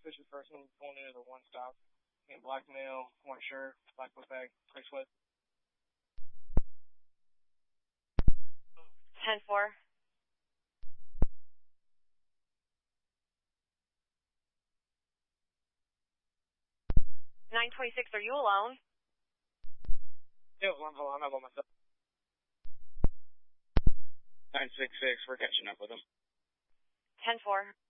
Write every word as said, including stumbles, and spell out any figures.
suspicious person pulling into the one stop. Getting black male, white shirt, black book bag, gray sweat. ten four. nine twenty-six, are you alone? Yeah, well, I'm, I'm not by myself. nine six six, we're catching up with him. ten four.